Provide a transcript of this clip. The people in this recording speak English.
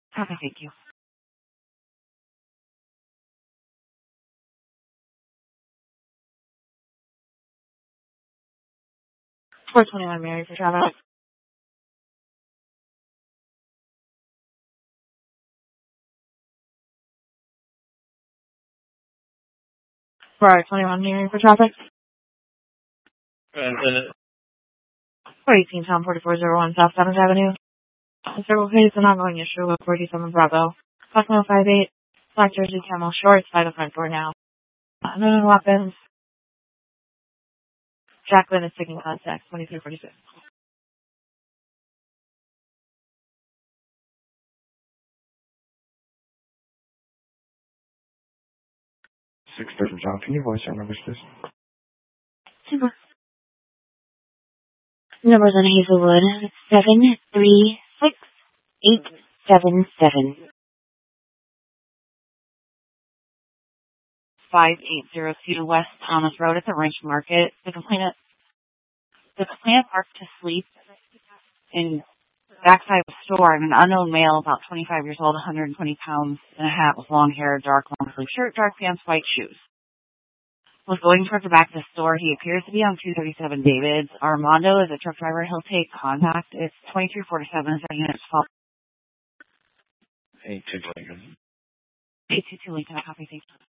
Okay, thank you. 421 Mary for traffic. Right, 21 Mary for traffic. 418 Tom 4401 South 7th Avenue. The circle case is an ongoing issue with 47 Bravo. Cosmo 58, Black Jersey Camel Shorts by the front door now. No weapons. Jacqueline is taking contact, 2346. 6:30 John. Can you voice your numbers, please? Super. Numbers on Hazelwood, 736877. 580 Cedar West Thomas Road at the Ranch Market. The complainant parked to sleep in backside of a store, and an unknown male, about 25 years old, 120 pounds, in a hat with long hair, dark long-sleeve shirt, dark pants, white shoes. Was going towards the back of the store. He appears to be on 237 Davids. Armando is a truck driver. He'll take contact. It's 2347. Is that unit's fault? 822 Lincoln. 822 Lincoln. I copy. Thank you.